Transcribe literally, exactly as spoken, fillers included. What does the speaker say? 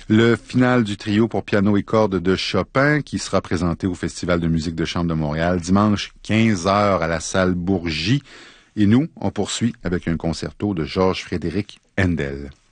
Le final du trio pour piano et cordes de Chopin qui sera présenté au Festival de musique de chambre de Montréal dimanche quinze heures à la salle Bourgie. Et nous, on poursuit avec un concerto de Georges Frédéric Handel.